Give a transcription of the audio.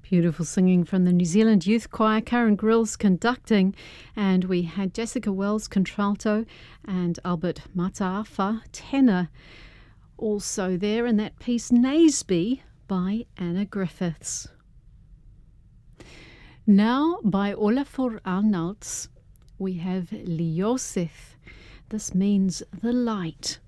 Beautiful singing from the New Zealand Youth Choir, Karen Grills conducting, and we had Jessica Wells contralto and Albert Mataafa tenor also there in that piece Naseby by Anna Griffiths. Now by Olafur Arnalds we have Ljósið. This means the light.